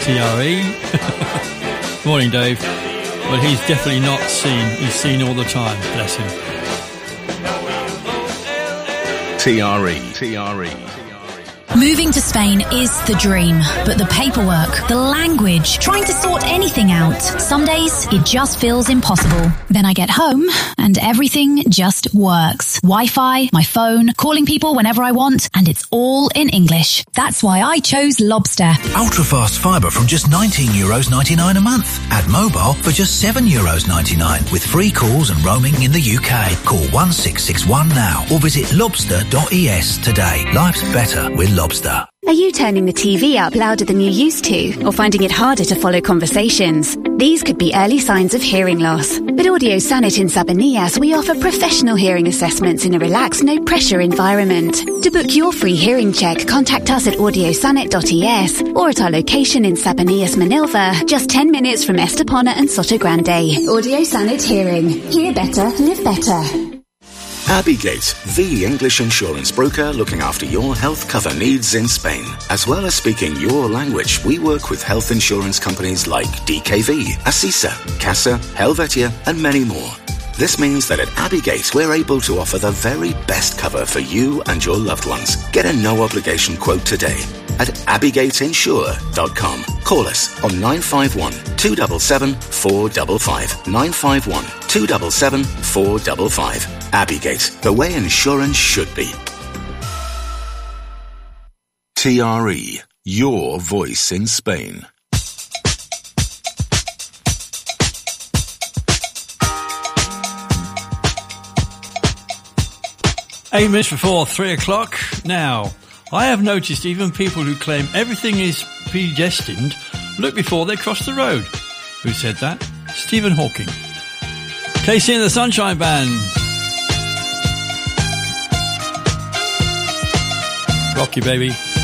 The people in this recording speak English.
TRE. Morning, Dave. Well, he's definitely not seen. He's seen all the time. Bless him. TRE. Moving to Spain is the dream, but the paperwork, the language, trying to sort anything out. Some days it just feels impossible. Then I get home and everything just works. Wi-Fi, my phone, calling people whenever I want, and it's all in English. That's why I chose Lobster. Ultra-fast fibre from just €19.99 a month. Add mobile for just €7.99 with free calls and roaming in the UK. Call 1661 now or visit lobster.es today. Life's better with Lobster. Are you turning the TV up louder than you used to, or finding it harder to follow conversations? These could be early signs of hearing loss. At Audio Sanit in Sabanias, we offer professional hearing assessments in a relaxed, no-pressure environment. To book your free hearing check, contact us at audiosanit.es or at our location in Sabanias, Manilva, just 10 minutes from Estepona and Soto Grande. Audio Sanit Hearing. Hear better, live better. Abigate, the English insurance broker looking after your health cover needs in Spain. As well as speaking your language, we work with health insurance companies like DKV, Asisa, Casa, Helvetia, and many more. This means that at Abigate, we're able to offer the very best cover for you and your loved ones. Get a no-obligation quote today at abigateinsure.com. Call us on 951 277 455. 951 277 455. Abigate, the way insurance should be. TRE, your voice in Spain. Eight minutes before 3 o'clock. Now, I have noticed even people who claim everything is predestined look before they cross the road. Who said that? Stephen Hawking. KC and the Sunshine Band. Rocky, baby.